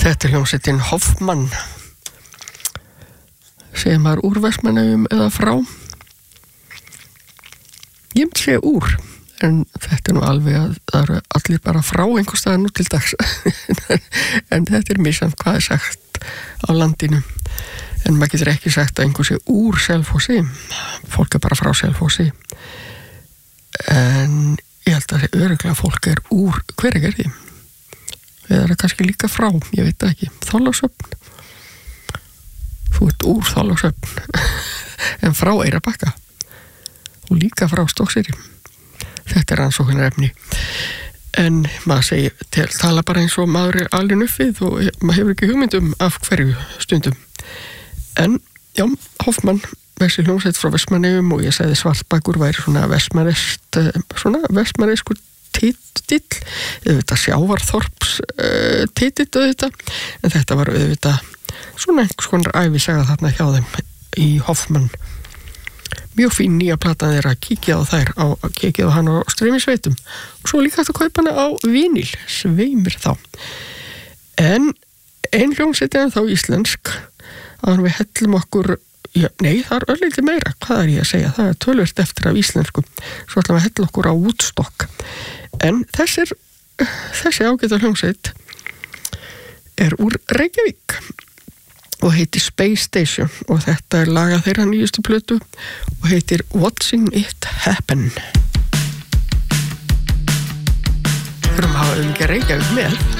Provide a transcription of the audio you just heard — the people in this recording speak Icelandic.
Þetta hljómsveitin Hoffmann, segir maður úr Vestmannaeyjum eða frá? Ég myndi segja úr, en þetta nú alveg að það eru allir bara frá einhvers staðar nú til dags. En þetta misjafnt hvað sagt á landinu. En maður getur ekki sagt að einhver sé úr Selfossi. Fólk bara frá Selfossi. En ég held að örugglega fólk úr Hveragerði. Eða kannski líka frá, ég veit ekki, Þorlákshöfn. Þú ert úr Þorlákshöfn, en frá Eyrarbakka og líka frá Stokkseyri. Þetta rannsóknarefni. En maður segir, tala bara eins og maður alin upp við og maður hefur ekki hugmyndum af hverju stundum. En já, Hoffmann, þessi hljómsveit frá Vestmannaeyjum og ég sagði Svartbakur væri svona vestmannaeyskur titill, auðvitað Sjávarþorps titill auðvitað, en þetta var auðvitað svona einhvers konar ævisaga þarna hjá þeim í Hoffmann. Mjög fín nýja platan þeirra, kíkja á hana á streymisveitum og svo líka hægt að kaupa hana á vínil, sveimir þá. En ein hljómsveit þá íslensk, að við hellum okkur, nei, það er örlítið meira, hvað er ég að segja, það er tölvert eftir af íslensku, svo ætlum við að hella okkur á Woodstock. En þessi ágæta hljómsveit úr Reykjavík og heitir Space Station og þetta lag af þeirra nýjustu plötu og heitir Watching It Happen. Þurfum að hafa mikið Reykjavík með.